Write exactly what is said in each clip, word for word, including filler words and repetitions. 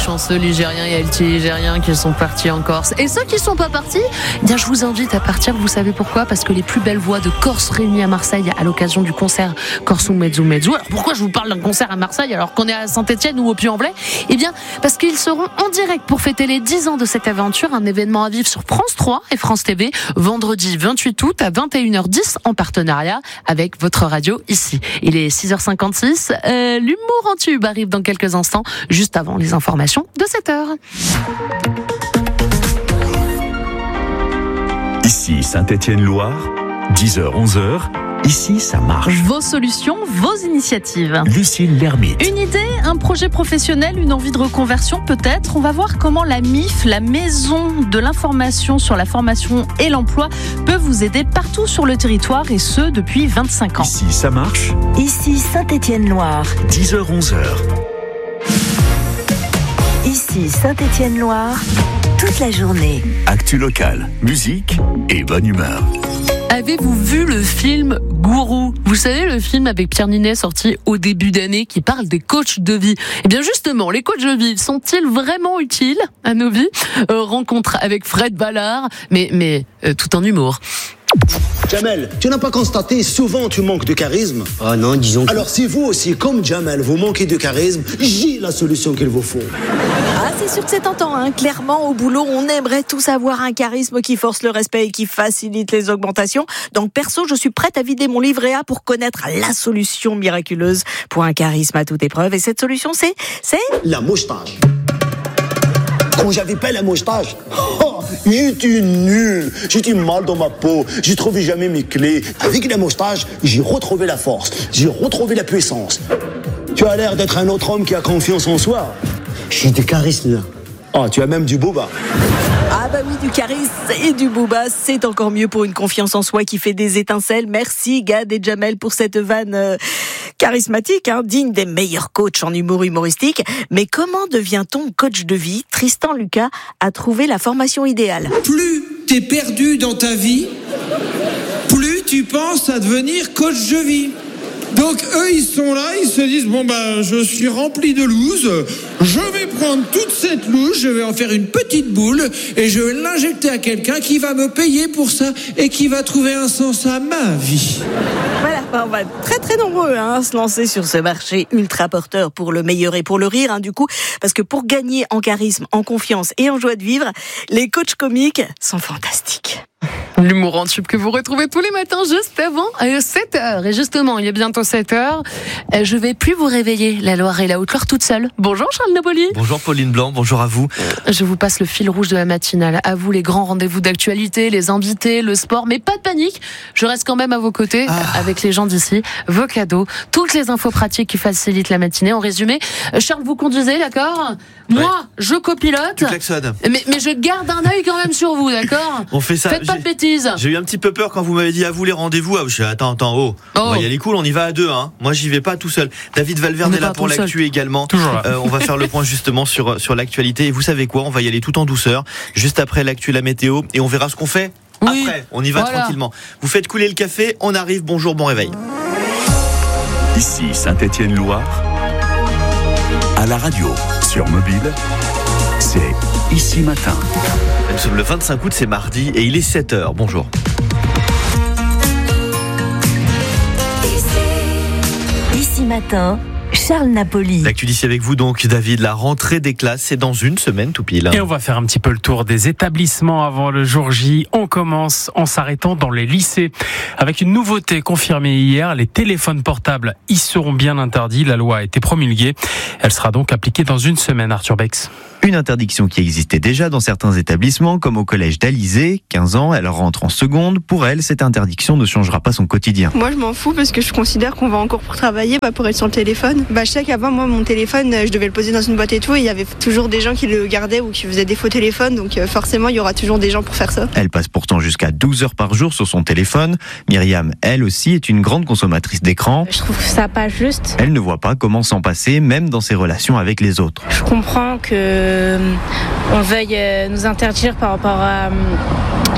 chanceux Ligériens et anti-ligériens qui sont partis en Corse. Et ceux qui ne sont pas partis, eh bien, je vous invite à partir. Vous savez pourquoi ? Parce que les plus belles voix de Corse réunies à Marseille à l'occasion du concert Corse Mezzo Mezzo. Alors pourquoi je vous parle d'un concert à Marseille alors qu'on est à Saint-Etienne ou au Puy-en-Velay ? Eh bien, parce qu'ils seront en direct pour fêter les dix ans de cette aventure. Un événement à vivre sur France trois et France T V, vendredi vingt-huit août à vingt et une heures dix en partenariat avec votre radio ici. Il est six heures cinquante-six. Euh, l'humour en tube arrive dans quelques instants, juste avant les informations de sept heures. Ici Saint-Étienne-Loire, dix heures onze heures. Ici, ça marche. Vos solutions, vos initiatives. Lucille Lermite. Une idée, un projet professionnel, une envie de reconversion peut-être. On va voir comment la M I F, la Maison de l'information sur la formation et l'emploi, peut vous aider partout sur le territoire et ce, depuis vingt-cinq ans. Ici, ça marche. Ici Saint-Étienne-Loire. dix heures onze heures. Ici Saint-Étienne-Loire, toute la journée. Actu locale, musique et bonne humeur. Avez-vous vu le film Gourou ? Vous savez, le film avec Pierre Ninet sorti au début d'année qui parle des coachs de vie. Eh bien justement, les coachs de vie sont-ils vraiment utiles à nos vies ? euh, Rencontre avec Fred Ballard, mais, mais euh, tout en humour. Jamel, tu n'as pas constaté, souvent tu manques de charisme ? Ah non, disons que... Alors si vous aussi, comme Jamel, vous manquez de charisme, j'ai la solution qu'il vous faut. Ah, c'est sûr que c'est tentant, hein. Clairement, au boulot, on aimerait tous avoir un charisme qui force le respect et qui facilite les augmentations. Donc perso, je suis prête à vider mon livret A pour connaître la solution miraculeuse pour un charisme à toute épreuve. Et cette solution, c'est... c'est... La moustache. Quand j'avais pas la moustache, oh, j'étais nul, j'étais mal dans ma peau, j'ai trouvé jamais mes clés. Avec la moustache, j'ai retrouvé la force, j'ai retrouvé la puissance. Tu as l'air d'être un autre homme qui a confiance en soi. J'ai du charisme là. Ah, tu as même du booba. Ah bah oui, du charisme et du booba, c'est encore mieux pour une confiance en soi qui fait des étincelles. Merci Gad et Jamel pour cette vanne euh, charismatique, hein, digne des meilleurs coachs en humour humoristique. Mais comment devient-on coach de vie ? Tristan Lucas a trouvé la formation idéale. Plus t'es perdu dans ta vie, plus tu penses à devenir coach de vie. Donc eux, ils sont là, ils se disent, bon ben, je suis rempli de loose, je vais prendre toute cette loose, je vais en faire une petite boule et je vais l'injecter à quelqu'un qui va me payer pour ça et qui va trouver un sens à ma vie. Voilà, on va être très très nombreux hein, à se lancer sur ce marché ultra porteur pour le meilleur et pour le rire, hein, du coup, parce que pour gagner en charisme, en confiance et en joie de vivre, les coachs comiques sont fantastiques. L'humour en tube que vous retrouvez tous les matins juste avant sept heures. Et justement, il est bientôt sept heures. Je vais plus vous réveiller, la Loire et la Haute-Loire toute seule. Bonjour Charles Napoli. Bonjour Pauline Blanc, bonjour à vous. Je vous passe le fil rouge de la matinale. À vous les grands rendez-vous d'actualité, les invités, le sport. Mais pas de panique, je reste quand même à vos côtés ah. avec les gens d'ici. Vos cadeaux, toutes les infos pratiques qui facilitent la matinée. En résumé, Charles, vous conduisez, d'accord ? Moi, ouais. je copilote. Tu klaxonnes. Mais, mais je garde un œil quand même sur vous, d'accord ? On fait ça. Faites pas de bêtises. J'ai eu un petit peu peur quand vous m'avez dit à vous les rendez-vous. Ah, je suis attends, attends, oh. oh. On va y aller cool, on y va à deux, hein. Moi, j'y vais pas tout seul. David Valverde est là pour l'actu seul. également. Toujours là. Euh, on va faire le point justement sur, sur l'actualité. Et vous savez quoi ? On va y aller tout en douceur. Juste après l'actu, la météo. Et on verra ce qu'on fait oui. après. On y va voilà. tranquillement. Vous faites couler le café. On arrive. Bonjour, bon réveil. Ici Saint-Étienne-Loire. À la radio, sur mobile, c'est Ici Matin. Nous sommes le vingt-cinq août, c'est mardi et il est sept heures. Bonjour. Ici Matin, Charles Napoli. L'actu d'ici avec vous donc, David. La rentrée des classes, c'est dans une semaine tout pile. Et on va faire un petit peu le tour des établissements avant le jour J. On commence en s'arrêtant dans les lycées. Avec une nouveauté confirmée hier, les téléphones portables y seront bien interdits. La loi a été promulguée. Elle sera donc appliquée dans une semaine, Arthur Bex. Une interdiction qui existait déjà dans certains établissements, comme au collège d'Alizé, quinze ans, elle rentre en seconde. Pour elle, cette interdiction ne changera pas son quotidien. Moi, je m'en fous parce que je considère qu'on va encore pour travailler, pas pour être sur le téléphone. Bah, je sais qu'avant, moi, mon téléphone, je devais le poser dans une boîte et tout, et il y avait toujours des gens qui le gardaient ou qui faisaient des faux téléphones, donc euh, forcément, il y aura toujours des gens pour faire ça. Elle passe pourtant jusqu'à douze heures par jour sur son téléphone. Myriam, elle aussi, est une grande consommatrice d'écran. Je trouve ça pas juste. Elle ne voit pas comment s'en passer, même dans ses relations avec les autres. Je comprends que on veuille nous interdire par rapport à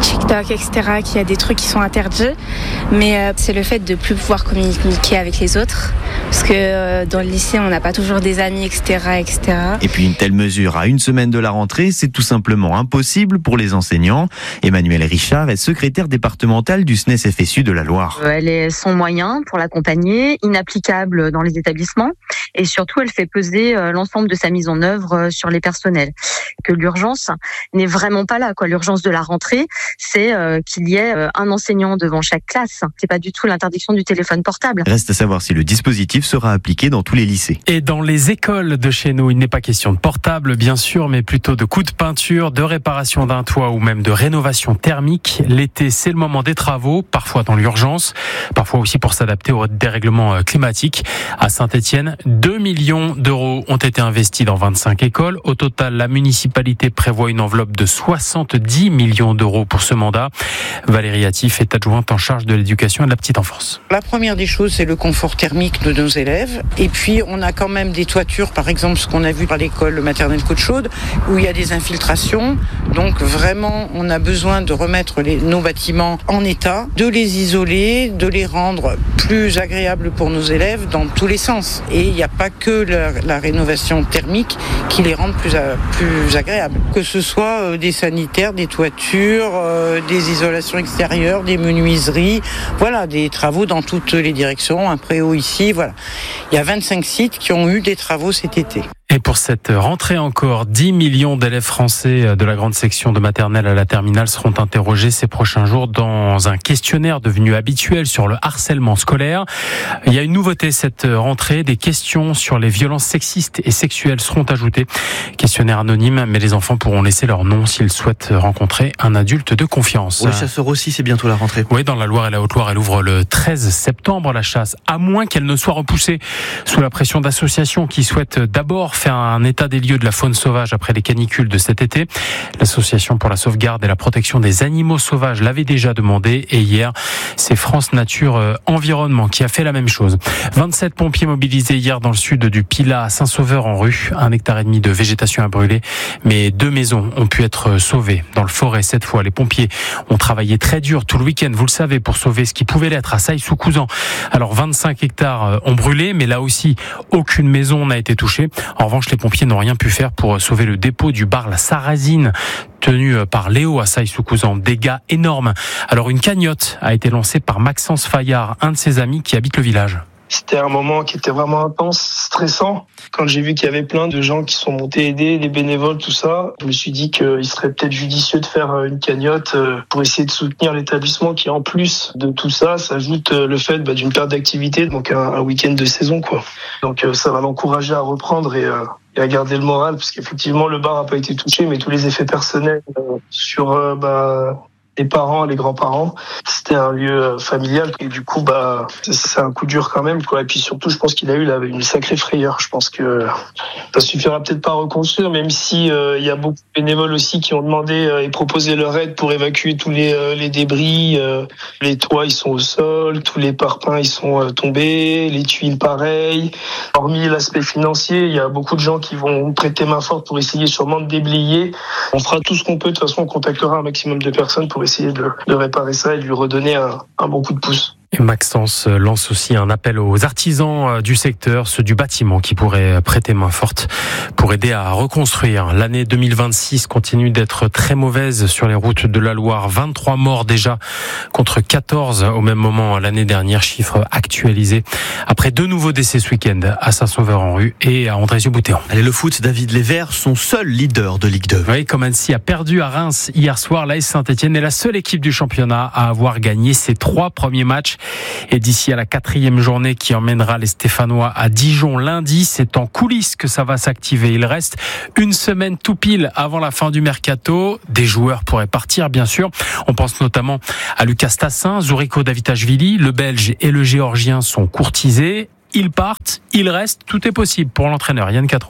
TikTok, et cetera, qu'il y a des trucs qui sont interdits. Mais euh, c'est le fait de plus pouvoir communiquer avec les autres. Parce que euh, dans le lycée, on n'a pas toujours des amis, et cetera, et cetera. Et puis une telle mesure à une semaine de la rentrée, c'est tout simplement impossible pour les enseignants. Emmanuelle Richard est secrétaire départementale du S N E S F S U de la Loire. Elle est sans moyens pour l'accompagner, inapplicable dans les établissements et surtout elle fait peser l'ensemble de sa mise en œuvre sur les personnels. Que l'urgence n'est vraiment pas là, quoi. L'urgence de la rentrée, c'est euh, qu'il y ait un enseignant devant chaque classe. C'est pas du tout l'interdiction du téléphone portable. Reste à savoir si le dispositif sera appliqué dans tous les lycées. Et dans les écoles de chez nous, il n'est pas question de portable, bien sûr, mais plutôt de coups de peinture, de réparation d'un toit ou même de rénovation thermique. L'été, c'est le moment des travaux, parfois dans l'urgence, parfois aussi pour s'adapter au dérèglement climatique. À Saint-Étienne, deux millions d'euros ont été investis dans vingt-cinq écoles. Au total, la municipalité prévoit une enveloppe de soixante-dix millions d'euros pour ce mandat. Valérie Attif est adjointe en charge de l'éducation et de la petite enfance. La première des choses, c'est le confort thermique de nos élèves. Et puis, on a quand même des toitures, par exemple, ce qu'on a vu à l'école maternelle Côte-Chaude, où il y a des infiltrations. Donc, vraiment, on a besoin de remettre les, nos bâtiments en état, de les isoler, de les rendre plus agréables pour nos élèves dans tous les sens. Et il n'y a pas que la, la rénovation thermique qui les rende plus, plus agréables. Que ce soit euh, des sanitaires, des toitures, euh, des isolations extérieures, des menuiseries, voilà, des travaux dans toutes les directions, un préau ici, voilà. Il y a vingt-cinq sites qui ont eu des travaux cet été. Et pour cette rentrée encore, dix millions d'élèves français de la grande section de maternelle à la terminale seront interrogés ces prochains jours dans un questionnaire devenu habituel sur le harcèlement scolaire. Il y a une nouveauté cette rentrée, des questions sur les violences sexistes et sexuelles seront ajoutées. Questionnaire anonyme, mais les enfants pourront laisser leur nom s'ils souhaitent rencontrer un adulte de confiance. Pour les chasseurs aussi, c'est bientôt la rentrée. Oui, dans la Loire et la Haute-Loire, elle ouvre le treize septembre la chasse, à moins qu'elle ne soit repoussée sous la pression d'associations qui souhaitent d'abord faire un état des lieux de la faune sauvage après les canicules de cet été. L'association pour la sauvegarde et la protection des animaux sauvages l'avait déjà demandé et hier, c'est France Nature Environnement qui a fait la même chose. vingt-sept pompiers mobilisés hier dans le sud du Pilat à Saint-Sauveur-en-Rue. Un hectare et demi de végétation a brûlé, mais deux maisons ont pu être sauvées. Dans le forêt, cette fois, les pompiers ont travaillé très dur tout le week-end, vous le savez, pour sauver ce qui pouvait l'être à Sailly-sous-Couzan. Alors vingt-cinq hectares ont brûlé, mais là aussi, aucune maison n'a été touchée. En revanche, les pompiers n'ont rien pu faire pour sauver le dépôt du bar La Sarrazine, tenu par Léo à Sailly-sous-Couzan. Dégâts énormes. Alors une cagnotte a été lancée par Maxence Fayard, un de ses amis qui habite le village. C'était un moment qui était vraiment intense, stressant. Quand j'ai vu qu'il y avait plein de gens qui sont montés aider, des bénévoles, tout ça, je me suis dit qu'il serait peut-être judicieux de faire une cagnotte pour essayer de soutenir l'établissement qui, en plus de tout ça, s'ajoute le fait bah, d'une perte d'activité, donc un, un week-end de saison, quoi. Donc ça va l'encourager à reprendre et, euh, et à garder le moral, parce qu'effectivement le bar n'a pas été touché, mais tous les effets personnels euh, sur euh, bah, les parents, les grands-parents, c'était un lieu familial et du coup bah c'est un coup dur quand même, quoi. Et puis surtout je pense qu'il a eu là une sacrée frayeur. Je pense que ça suffira peut-être pas à reconstruire, même si euh, il y a beaucoup de bénévoles aussi qui ont demandé euh, et proposé leur aide pour évacuer tous les euh, les débris. Euh, les toits ils sont au sol, tous les parpaings ils sont euh, tombés, les tuiles pareil. Hormis l'aspect financier, il y a beaucoup de gens qui vont prêter main forte pour essayer sûrement de déblayer. On fera tout ce qu'on peut. De toute façon, on contactera un maximum de personnes pour essayer de, de réparer ça et de lui redonner un, un bon coup de pouce. Et Maxence lance aussi un appel aux artisans du secteur, ceux du bâtiment, qui pourraient prêter main forte pour aider à reconstruire. L'année deux mille vingt-six continue d'être très mauvaise sur les routes de la Loire. vingt-trois morts déjà contre quatorze au même moment l'année dernière, chiffre actualisé après deux nouveaux décès ce week-end à Saint-Sauveur-en-Rue et à Andrézieux-Bouthéon. Allez, le foot, David, les Verts sont seuls leaders de Ligue deux. Oui, comme Annecy a perdu à Reims hier soir, l'A S Saint-Etienne est la seule équipe du championnat à avoir gagné ses trois premiers matchs. Et d'ici à la quatrième journée qui emmènera les Stéphanois à Dijon lundi, c'est en coulisses que ça va s'activer. Il reste une semaine tout pile avant la fin du mercato. Des joueurs pourraient partir, bien sûr. On pense notamment à Lucas Tassin, Zouriko Davitashvili. Le Belge et le Géorgien sont courtisés. Ils partent, ils restent. Tout est possible pour l'entraîneur Yann Quatreau.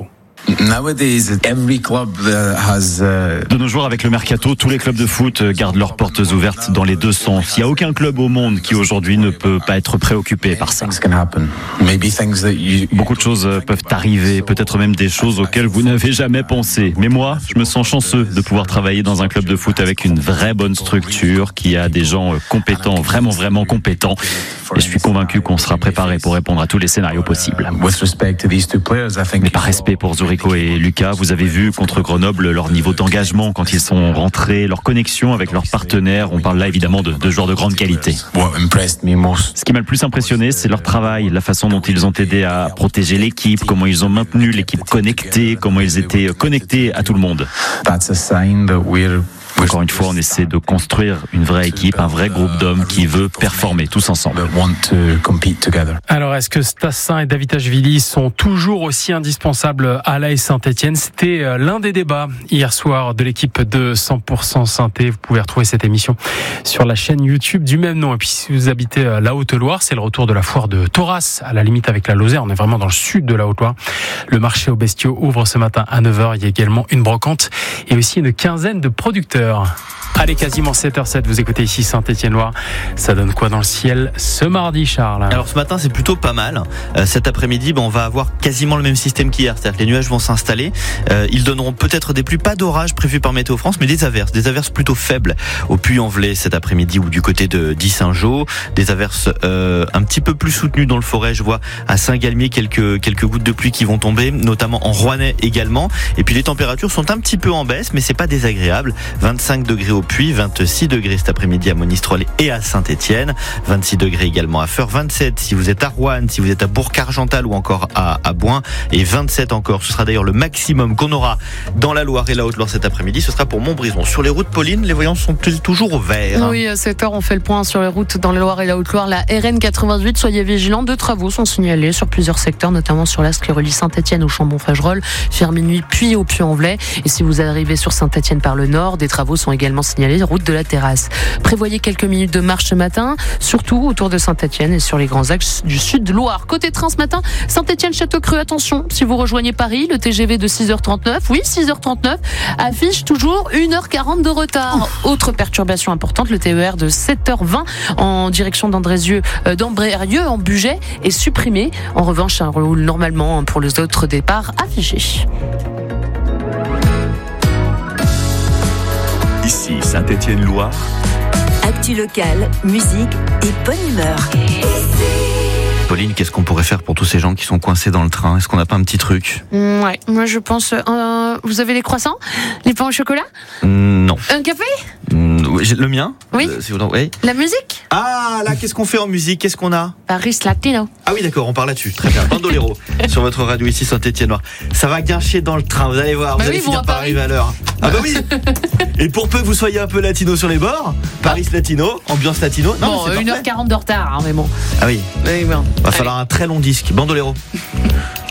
Nowadays, every club has. De nos jours, avec le mercato, tous les clubs de foot gardent leurs portes ouvertes dans les deux sens. Il n'y a aucun club au monde qui aujourd'hui ne peut pas être préoccupé par ça. Beaucoup de choses peuvent arriver, peut-être même des choses auxquelles vous n'avez jamais pensé. Mais moi, je me sens chanceux de pouvoir travailler dans un club de foot avec une vraie bonne structure, qui a des gens compétents, vraiment vraiment compétents. Et je suis convaincu qu'on sera préparé pour répondre à tous les scénarios possibles. Mais par respect pour Zurico et Lucas, vous avez vu contre Grenoble leur niveau d'engagement quand ils sont rentrés, leur connexion avec leurs partenaires. On parle là évidemment de, de joueurs de grande qualité. Ce qui m'a le plus impressionné, c'est leur travail, la façon dont ils ont aidé à protéger l'équipe, comment ils ont maintenu l'équipe connectée, comment ils étaient connectés à tout le monde. Encore une fois, on essaie de construire une vraie équipe, un vrai groupe d'hommes qui veut performer tous ensemble. Alors, est-ce que Stassin et Davitashvili sont toujours aussi indispensables à l'A S Saint-Etienne? C'était l'un des débats hier soir de l'équipe de cent pour cent Saint-Étienne. Vous pouvez retrouver cette émission sur la chaîne YouTube du même nom. Et puis, si vous habitez la Haute-Loire, c'est le retour de la foire de Thoraz, à la limite avec la Lozère. On est vraiment dans le sud de la Haute-Loire. Le marché aux bestiaux ouvre ce matin à neuf heures. Il y a également une brocante et aussi une quinzaine de producteurs. Allez, quasiment sept heures sept, vous écoutez ici Saint-Étienne-Loire. Ça donne quoi dans le ciel ce mardi, Charles? Alors ce matin, c'est plutôt pas mal. Euh, cet après-midi, ben, on va avoir quasiment le même système qu'hier. C'est-à-dire que les nuages vont s'installer. Euh, ils donneront peut-être des pluies, pas d'orage prévus par Météo France, mais des averses. Des averses plutôt faibles au Puy-en-Velay cet après-midi ou du côté de d'Issingeaux. Des averses euh, un petit peu plus soutenues dans le Forêt. Je vois à Saint-Galmier quelques, quelques gouttes de pluie qui vont tomber, notamment en Rouennais également. Et puis les températures sont un petit peu en baisse, mais c'est pas désagréable. vingt-cinq degrés au Puy, vingt-six degrés cet après-midi à Monistrol et à Saint-Étienne, vingt-six degrés également à Feurs, vingt-sept si vous êtes à Roanne, si vous êtes à Bourg-Argental ou encore à, à Boin, et vingt-sept encore. Ce sera d'ailleurs le maximum qu'on aura dans la Loire et la Haute-Loire cet après-midi. Ce sera pour Montbrison. Sur les routes, Pauline, les voyances sont-elles toujours au vert? Oui, à cette heure, on fait le point sur les routes dans la Loire et la Haute-Loire. La R N quatre-vingt-huit, soyez vigilants. Deux travaux sont signalés sur plusieurs secteurs, notamment sur l'axe qui relie Saint-Étienne au Chambon-Fagerolles, Firminy, puis au Puy-en-Velay. Et si vous arrivez sur Saint-Étienne par le nord, des travaux sont également signalés route de la Terrasse. Prévoyez quelques minutes de marche ce matin, surtout autour de Saint-Étienne et sur les grands axes du sud de Loire. Côté train ce matin, Saint-Étienne-Châteaucreux, attention, si vous rejoignez Paris, le T G V de six heures trente-neuf, oui, six heures trente-neuf, affiche toujours une heure quarante de retard. Autre perturbation importante, le T E R de sept heures vingt en direction d'Andrézieux, euh, d'Ambrérieux en Bugey est supprimé. En revanche, ça roule normalement pour les autres départs affichés. Ici Saint-Étienne-Loire. Actu locale, musique et bonne humeur. Pauline, qu'est-ce qu'on pourrait faire pour tous ces gens qui sont coincés dans le train? Est-ce qu'on n'a pas un petit truc? Ouais, moi je pense... Euh, vous avez les croissants? Les pains au chocolat? Non. Un café? Le mien? Oui. Euh, si vous... oui. La musique? Ah, là, qu'est-ce qu'on fait en musique? Qu'est-ce qu'on a? Paris Latino. Ah oui, d'accord, on parle là-dessus. Très bien. Bandolero sur votre radio ici, Saint-Étienne-Loire. Ça va gâcher dans le train, vous allez voir. Bah vous oui, allez finir par arriver à l'heure. Ah bah oui. Et pour peu que vous soyez un peu latino sur les bords, Paris Latino, ambiance latino. Non, bon, une heure quarante de retard, hein, mais bon. Ah oui. Oui, bon. Va falloir un très long disque. Bandolero.